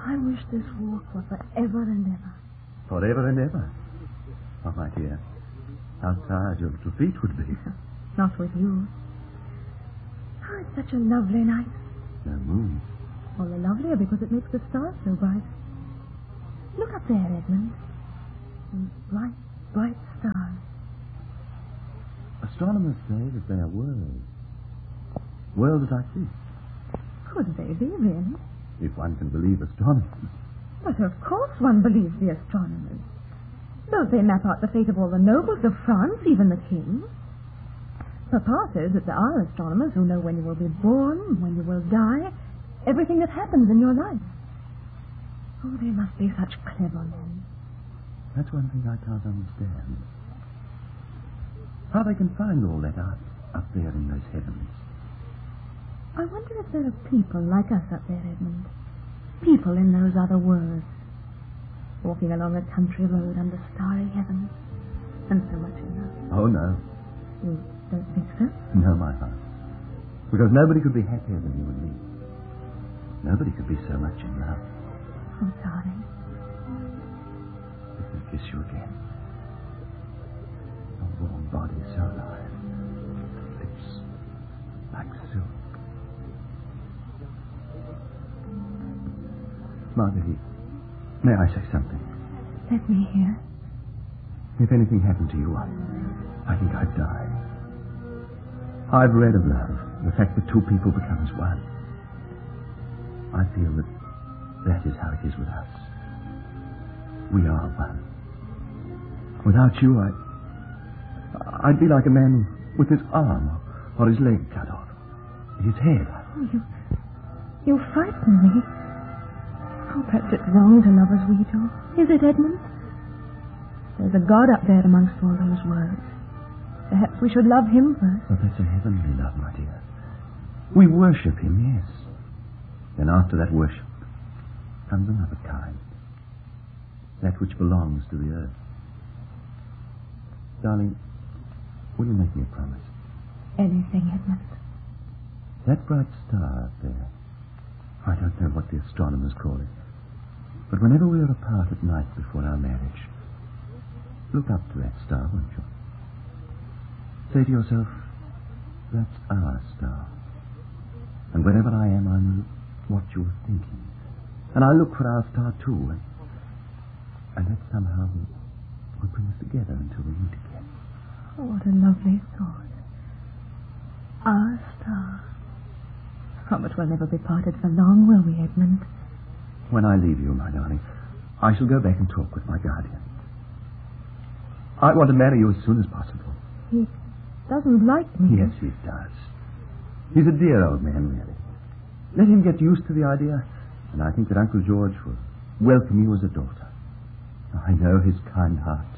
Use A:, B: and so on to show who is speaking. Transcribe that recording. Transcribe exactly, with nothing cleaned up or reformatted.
A: I wish this walk were forever and ever.
B: Forever and ever? Oh, my dear, how tired your little feet would be.
A: Not with you. Oh, it's such a lovely night.
B: No moon.
A: All the lovelier because it makes the stars so bright. Look up there, Edmund. These bright, bright stars.
B: Astronomers say that they are worlds. Worlds like this.
A: Could they be, really?
B: If one can believe astronomers.
A: But of course one believes the astronomers. Don't they map out the fate of all the nobles of France, even the king? Papa says that there are astronomers who know when you will be born, when you will die, everything that happens in your life. Oh, they must be such clever men.
B: That's one thing I can't understand. How they can find all that out up there in those heavens.
A: I wonder if there are people like us up there, Edmund. People in those other worlds. Walking along a country road under starry heavens. And so much in love.
B: Oh, no.
A: You don't think so?
B: No, my heart. Because nobody could be happier than you and me. Nobody could be so much in love.
A: Oh, darling.
B: Let me kiss you again. Your warm body so alive. Lips like silk. Marguerite, may I say something?
A: Let me hear.
B: If anything happened to you, I, I think I'd die. I've read of love, the fact that two people become as one. I feel that that is how it is with us. We are one. Without you, I, I'd be like a man with his arm or his leg cut off. His head.
A: Oh, you, you frighten me. Oh, perhaps it's wrong to love as we do. Is it, Edmund? There's a God up there amongst all those worlds. Perhaps we should love him first.
B: But that's a heavenly love, my dear. We worship him, yes. Then after that worship comes another kind. That which belongs to the earth. Darling, will you make me a promise?
A: Anything, Edmund.
B: That bright star up there, I don't know what the astronomers call it, but whenever we are apart at night before our marriage, look up to that star, won't you? Say to yourself, that's our star. And wherever I am, I know what you're thinking. And I look for our star too, and, and that somehow will, will bring us together until we meet again.
A: Oh, what a lovely thought. Our star. Oh, but we'll never be parted for long, will we, Edmund?
B: When I leave you, my darling, I shall go back and talk with my guardian. I want to marry you as soon as possible.
A: He doesn't like me.
B: Yes, he does. He's a dear old man, really. Let him get used to the idea, and I think that Uncle George will welcome you as a daughter. I know his kind heart